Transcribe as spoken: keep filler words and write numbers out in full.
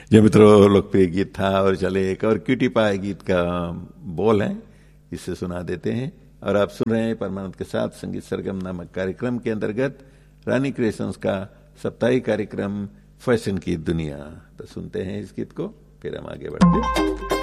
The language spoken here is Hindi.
जो मित्रों, लोकप्रिय गीत था और चले एक और क्यूटी पाए गीत का बोल है, इससे सुना देते हैं। और आप सुन रहे हैं परमानंद के साथ संगीत सरगम नामक कार्यक्रम के अंतर्गत रानी क्रिएशंस का साप्ताहिक कार्यक्रम फैशन की दुनिया। तो सुनते हैं इस गीत को, फिर हम आगे बढ़ते हैं।